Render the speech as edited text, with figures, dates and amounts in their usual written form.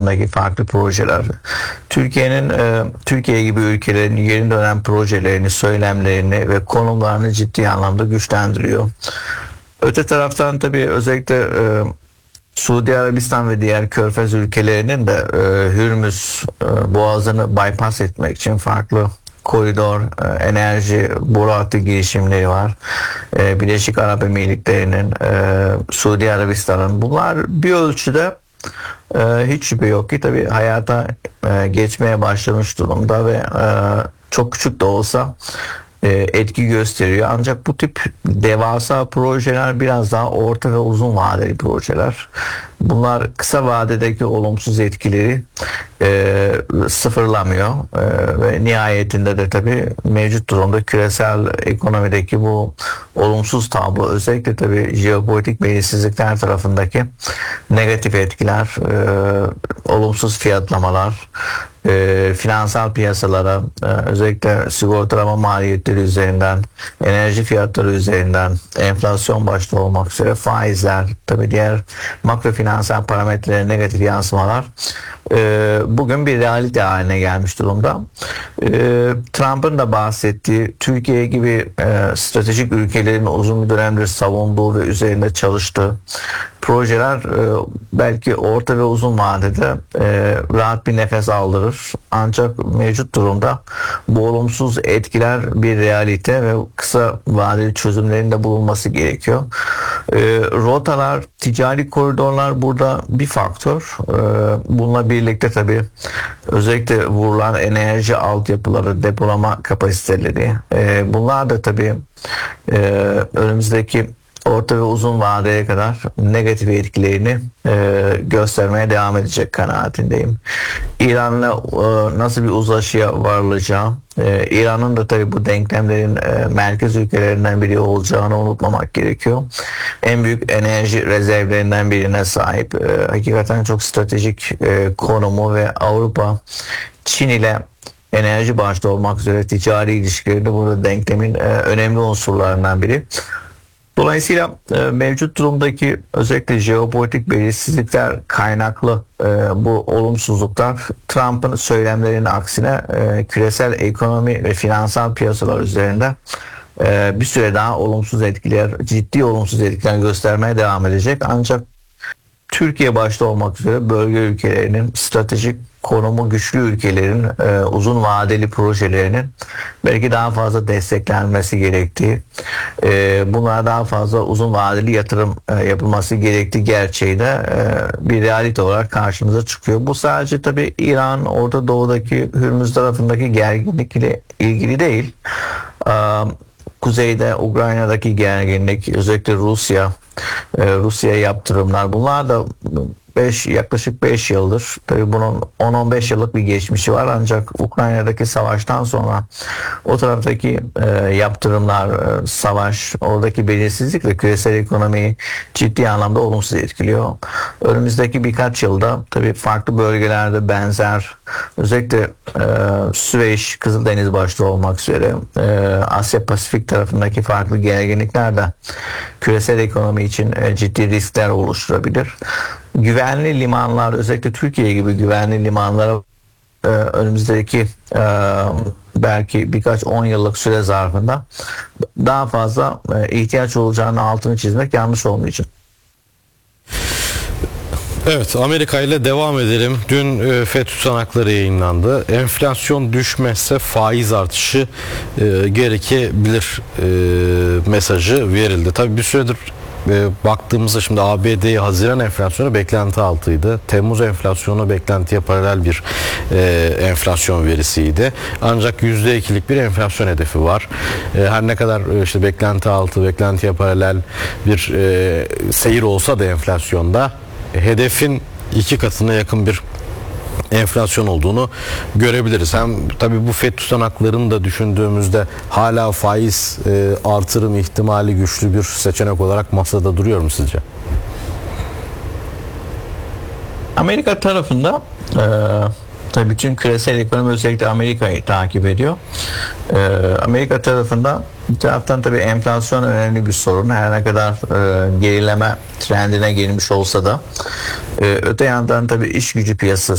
tarafındaki farklı projeler, Türkiye gibi ülkelerin yeni dönem projelerini, söylemlerini ve konumlarını ciddi anlamda güçlendiriyor. Öte taraftan tabii özellikle Suudi Arabistan ve diğer Körfez ülkelerinin de Hürmüz boğazını bypass etmek için farklı koridor, enerji boru hattı girişimleri var. Birleşik Arap Emirlikleri'nin, Suudi Arabistan'ın, bunlar bir ölçüde hiç şüphe yok ki tabii hayata geçmeye başlamış durumda ve çok küçük de olsa etki gösteriyor. Ancak bu tip devasa projeler biraz daha orta ve uzun vadeli projeler. Bunlar kısa vadedeki olumsuz etkileri sıfırlamıyor ve nihayetinde de tabii mevcut durumda küresel ekonomideki bu olumsuz tablo, özellikle tabii jeopolitik belirsizlikler tarafındaki negatif etkiler, olumsuz fiyatlamalar, finansal piyasalara, özellikle sigortalama maliyetleri üzerinden, enerji fiyatları üzerinden, enflasyon başta olmak üzere faizler, tabii diğer makro finansal parametrelere negatif yansımalar bugün bir realite haline gelmiş durumda. Trump'ın da bahsettiği Türkiye gibi stratejik ülkelerin uzun bir dönemdir savunduğu ve üzerinde çalıştığı projeler belki orta ve uzun vadede rahat bir nefes aldırır. Ancak mevcut durumda bu olumsuz etkiler bir realite ve kısa vadeli çözümlerin de bulunması gerekiyor. Rotalar, ticari koridorlar burada bir faktör. Bununla birlikte tabii özellikle vurulan enerji altyapıları, depolama kapasiteleri, bunlar da tabii önümüzdeki orta ve uzun vadeye kadar negatif etkilerini göstermeye devam edecek kanaatindeyim. İran'la nasıl bir uzlaşıya varılacağı, İran'ın da tabii bu denklemlerin merkez ülkelerinden biri olacağını unutmamak gerekiyor. En büyük enerji rezervlerinden birine sahip, hakikaten çok stratejik konumu ve Avrupa, Çin ile enerji başta olmak üzere ticari ilişkileri de burada denklemin önemli unsurlarından biri. Dolayısıyla mevcut durumdaki özellikle jeopolitik belirsizlikler kaynaklı bu olumsuzluklar Trump'ın söylemlerinin aksine küresel ekonomi ve finansal piyasalar üzerinde bir süre daha olumsuz etkiler, ciddi olumsuz etkiler göstermeye devam edecek. Ancak Türkiye başta olmak üzere bölge ülkelerinin, stratejik konumu güçlü ülkelerin uzun vadeli projelerinin belki daha fazla desteklenmesi gerektiği, bunlara daha fazla uzun vadeli yatırım yapılması gerektiği gerçeği de bir realite olarak karşımıza çıkıyor. Bu sadece tabii İran, Orta Doğu'daki Hürmüz tarafındaki gerginlik ile ilgili değil. Kuzeyde Ukrayna'daki gerginlik, özellikle Rusya'ya yaptırımlar, bunlar da yaklaşık 5 yıldır, tabii bunun 10-15 yıllık bir geçmişi var, ancak Ukrayna'daki savaştan sonra o taraftaki yaptırımlar, savaş, oradaki belirsizlik ve küresel ekonomiyi ciddi anlamda olumsuz etkiliyor. Önümüzdeki birkaç yılda tabii farklı bölgelerde benzer, özellikle Süveyş, Kızıldeniz başta olmak üzere Asya Pasifik tarafındaki farklı gerginlikler de küresel ekonomi için ciddi riskler oluşturabilir. Güvenli limanlar, özellikle Türkiye gibi güvenli limanlara önümüzdeki belki birkaç 10 yıllık süre zarfında daha fazla ihtiyaç olacağını altını çizmek yanlış olmayacak. Evet, Amerika ile devam edelim. Dün FED tutanakları yayınlandı. Enflasyon düşmezse faiz artışı gerekebilir mesajı verildi. Tabii bir süredir baktığımızda şimdi ABD Haziran enflasyonu beklenti altıydı. Temmuz enflasyonu beklentiye paralel bir enflasyon verisiydi. Ancak %2'lik bir enflasyon hedefi var. Her ne kadar işte beklenti altı, beklentiye paralel bir seyir olsa da enflasyonda hedefin 2 katına yakın bir enflasyon olduğunu görebiliriz. Hem tabii bu FED tutanaklarını da düşündüğümüzde hala faiz artırım ihtimali güçlü bir seçenek olarak masada duruyor mu sizce? Amerika tarafında tabii bütün küresel ekonomi özellikle Amerika'yı takip ediyor. Amerika tarafında bir taraftan tabii enflasyon önemli bir sorun. Her ne kadar gerileme trendine girmiş olsa da öte yandan tabii iş gücü piyasası